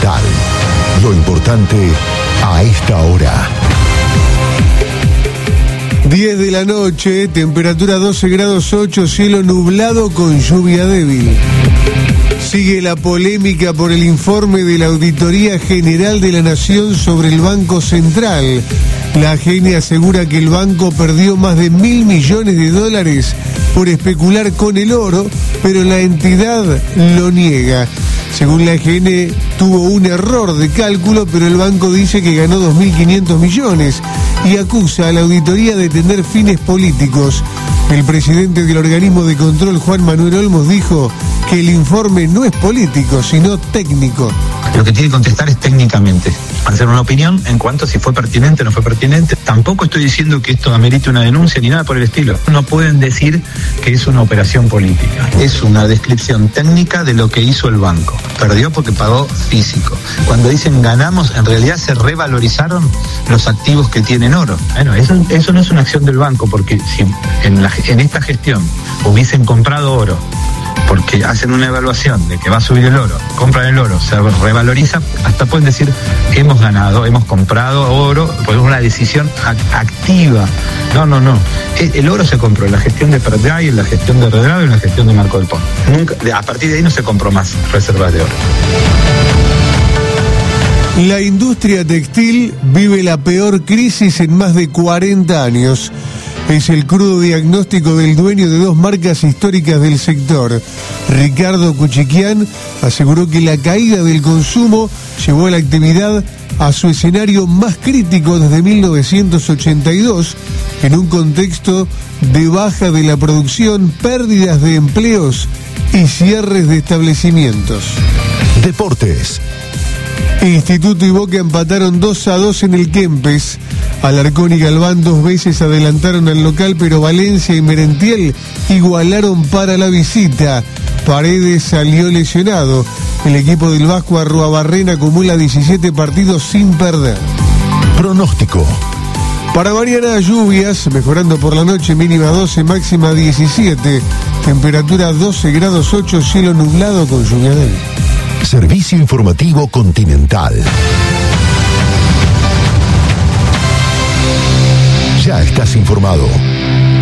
Continental. Lo importante a esta hora. 10 de la noche, temperatura 12 grados 8, cielo nublado con lluvia débil. Sigue la polémica por el informe de la Auditoría General de la Nación sobre el Banco Central. La AGN asegura que el banco perdió más de $1.000 millones por especular con el oro, pero la entidad lo niega. Según la AGN, tuvo un error de cálculo, pero el banco dice que ganó 2.500 millones y acusa a la auditoría de tener fines políticos. El presidente del organismo de control, Juan Manuel Olmos, dijo que el informe no es político, sino técnico. Lo que tiene que contestar es técnicamente, hacer una opinión en cuanto a si fue pertinente o no fue pertinente. Tampoco estoy diciendo que esto amerite una denuncia ni nada por el estilo. No pueden decir que es una operación política. Es una descripción técnica de lo que hizo el banco. Perdió porque pagó físico. Cuando dicen ganamos, en realidad se revalorizaron los activos que tienen oro. Bueno, eso no es una acción del banco, porque si en esta gestión hubiesen comprado oro, porque hacen una evaluación de que va a subir el oro, compran el oro, se revaloriza, hasta pueden decir que hemos ganado, hemos comprado oro, pues es una decisión activa. No. El oro se compró en la gestión de Pratgay, en la gestión de Redrado y en la gestión de Marco del Pont. Nunca, a partir de ahí no se compró más reservas de oro. La industria textil vive la peor crisis en más de 40 años. Es el crudo diagnóstico del dueño de dos marcas históricas del sector. Ricardo Cuchiquián aseguró que la caída del consumo llevó a la actividad a su escenario más crítico desde 1982, en un contexto de baja de la producción, pérdidas de empleos y cierres de establecimientos. Deportes. Instituto y Boca empataron 2-2 en el Kempes. Alarcón y Galván 2 veces adelantaron al local, pero Valencia y Merentiel igualaron para la visita. Paredes salió lesionado. El equipo del Vasco Arruabarrena acumula 17 partidos sin perder. Pronóstico. Para mañana, lluvias, mejorando por la noche, mínima 12, máxima 17. Temperatura 12 grados 8, cielo nublado con lluvia débil. Servicio Informativo Continental. Ya estás informado.